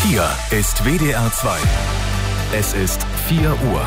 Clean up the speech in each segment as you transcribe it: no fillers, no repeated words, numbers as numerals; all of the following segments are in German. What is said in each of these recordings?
Hier ist WDR 2. Es ist 4 Uhr.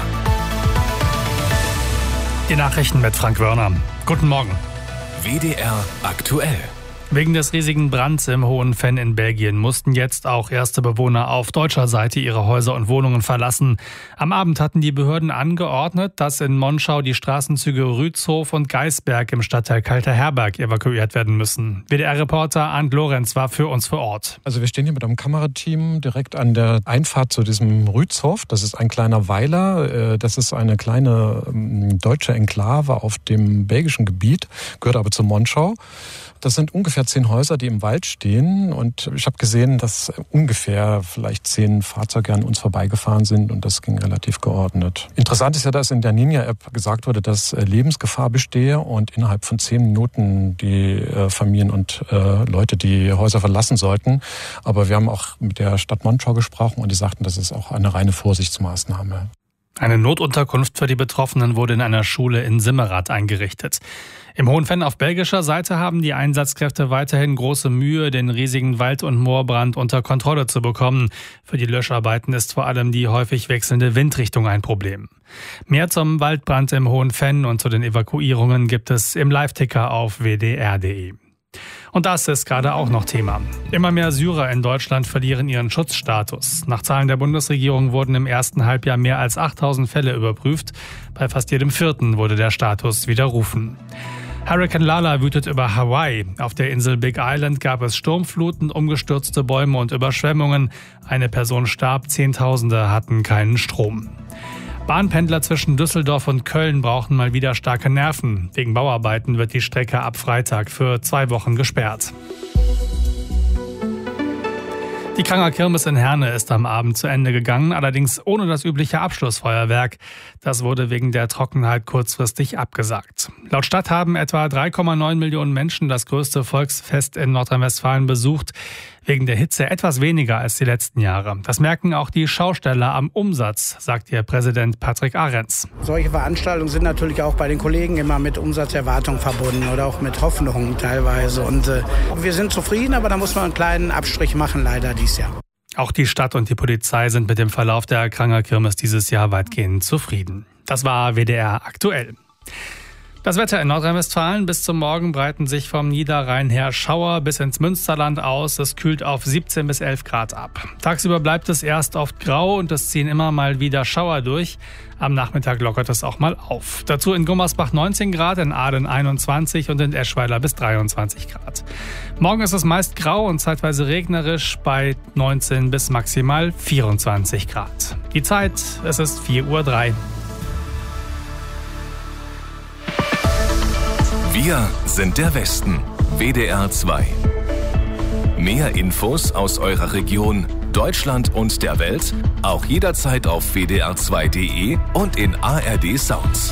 Die Nachrichten mit Frank Wörner. Guten Morgen. WDR aktuell. Wegen des riesigen Brands im Hohen Venn in Belgien mussten jetzt auch erste Bewohner auf deutscher Seite ihre Häuser und Wohnungen verlassen. Am Abend hatten die Behörden angeordnet, dass in Monschau die Straßenzüge Rützhof und Geisberg im Stadtteil Kalter Herberg evakuiert werden müssen. WDR-Reporter Arndt Lorenz war für uns vor Ort. Also wir stehen hier mit einem Kamerateam direkt an der Einfahrt zu diesem Rützhof. Das ist ein kleiner Weiler. Das ist eine kleine deutsche Enklave auf dem belgischen Gebiet, gehört aber zu Monschau. Das sind ungefähr 10 Häuser, die im Wald stehen. Und ich habe gesehen, dass ungefähr vielleicht 10 Fahrzeuge an uns vorbeigefahren sind. Und das ging relativ geordnet. Interessant ist ja, dass in der Ninja-App gesagt wurde, dass Lebensgefahr bestehe. Und innerhalb von 10 Minuten die Familien und Leute die Häuser verlassen sollten. Aber wir haben auch mit der Stadt Monschau gesprochen. Und die sagten, das ist auch eine reine Vorsichtsmaßnahme. Eine Notunterkunft für die Betroffenen wurde in einer Schule in Simmerath eingerichtet. Im Hohen Venn auf belgischer Seite haben die Einsatzkräfte weiterhin große Mühe, den riesigen Wald- und Moorbrand unter Kontrolle zu bekommen. Für die Löscharbeiten ist vor allem die häufig wechselnde Windrichtung ein Problem. Mehr zum Waldbrand im Hohen Venn und zu den Evakuierungen gibt es im Live-Ticker auf wdr.de. Und das ist gerade auch noch Thema. Immer mehr Syrer in Deutschland verlieren ihren Schutzstatus. Nach Zahlen der Bundesregierung wurden im ersten Halbjahr mehr als 8000 Fälle überprüft. Bei fast jedem 4. wurde der Status widerrufen. Hurrikan Lala wütet über Hawaii. Auf der Insel Big Island gab es Sturmfluten, umgestürzte Bäume und Überschwemmungen. Eine Person starb, Zehntausende hatten keinen Strom. Bahnpendler zwischen Düsseldorf und Köln brauchen mal wieder starke Nerven. Wegen Bauarbeiten wird die Strecke ab Freitag für 2 Wochen gesperrt. Die Kranger Kirmes in Herne ist am Abend zu Ende gegangen, allerdings ohne das übliche Abschlussfeuerwerk. Das wurde wegen der Trockenheit kurzfristig abgesagt. Laut Stadt haben etwa 3,9 Millionen Menschen das größte Volksfest in Nordrhein-Westfalen besucht. Wegen der Hitze etwas weniger als die letzten Jahre. Das merken auch die Schausteller am Umsatz, sagt ihr Präsident Patrick Ahrens. Solche Veranstaltungen sind natürlich auch bei den Kollegen immer mit Umsatzerwartungen verbunden oder auch mit Hoffnungen teilweise. Und wir sind zufrieden, aber da muss man einen kleinen Abstrich machen, leider dieses Jahr. Auch die Stadt und die Polizei sind mit dem Verlauf der Kranger Kirmes dieses Jahr weitgehend zufrieden. Das war WDR aktuell. Das Wetter in Nordrhein-Westfalen: bis zum Morgen breiten sich vom Niederrhein her Schauer bis ins Münsterland aus. Es kühlt auf 17 bis 11 Grad ab. Tagsüber bleibt es erst oft grau und es ziehen immer mal wieder Schauer durch. Am Nachmittag lockert es auch mal auf. Dazu in Gummersbach 19 Grad, in Aalen 21 und in Eschweiler bis 23 Grad. Morgen ist es meist grau und zeitweise regnerisch bei 19 bis maximal 24 Grad. Die Zeit, es ist 4:03 Uhr. Wir sind der Westen. WDR 2. Mehr Infos aus eurer Region, Deutschland und der Welt auch jederzeit auf wdr2.de und in ARD Sounds.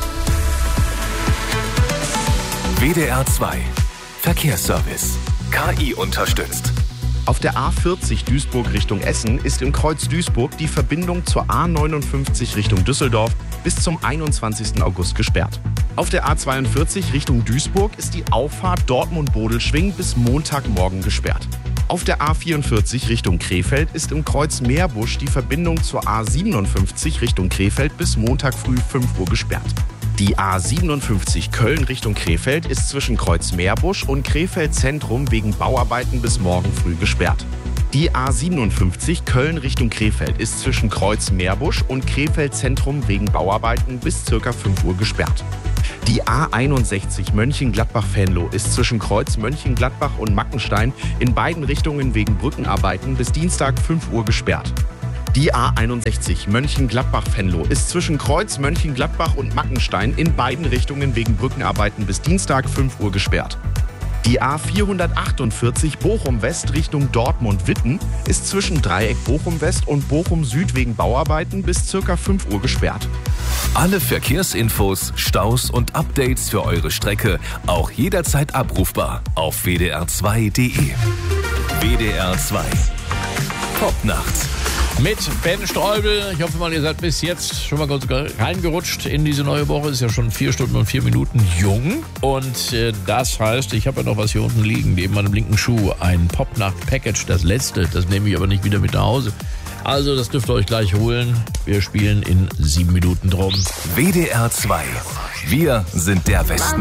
WDR 2. Verkehrsservice. KI unterstützt. Auf der A40 Duisburg Richtung Essen ist im Kreuz Duisburg die Verbindung zur A59 Richtung Düsseldorf bis zum 21. August gesperrt. Auf der A42 Richtung Duisburg ist die Auffahrt Dortmund-Bodelschwingh bis Montagmorgen gesperrt. Auf der A44 Richtung Krefeld ist im Kreuz Meerbusch die Verbindung zur A57 Richtung Krefeld bis Montag früh 5 Uhr gesperrt. Die A57 Köln Richtung Krefeld ist zwischen Kreuz Meerbusch und Krefeld Zentrum wegen Bauarbeiten bis morgen früh gesperrt. Die A57 Köln Richtung Krefeld ist zwischen Kreuz Meerbusch und Krefeld Zentrum wegen Bauarbeiten bis ca. 5 Uhr gesperrt. Die A61 Mönchengladbach-Venlo ist zwischen Kreuz Mönchengladbach und Mackenstein in beiden Richtungen wegen Brückenarbeiten bis Dienstag 5 Uhr gesperrt. Die A61 Mönchengladbach-Venlo ist zwischen Kreuz Mönchengladbach und Mackenstein in beiden Richtungen wegen Brückenarbeiten bis Dienstag 5 Uhr gesperrt. Die A448 Bochum-West Richtung Dortmund-Witten ist zwischen Dreieck Bochum-West und Bochum-Süd wegen Bauarbeiten bis ca. 5 Uhr gesperrt. Alle Verkehrsinfos, Staus und Updates für eure Strecke auch jederzeit abrufbar auf wdr2.de. WDR 2. Top-Nacht. mit Ben Streubel. Ich hoffe mal, ihr seid bis jetzt schon mal kurz reingerutscht in diese neue Woche. Ist ja schon 4 Stunden und 4 Minuten jung. Und das heißt, ich habe ja noch was hier unten liegen, neben meinem linken Schuh. Ein Popnacht-Package, das letzte. Das nehme ich aber nicht wieder mit nach Hause. Also, das dürft ihr euch gleich holen. Wir spielen in 7 Minuten drum. WDR 2. Wir sind der Westen.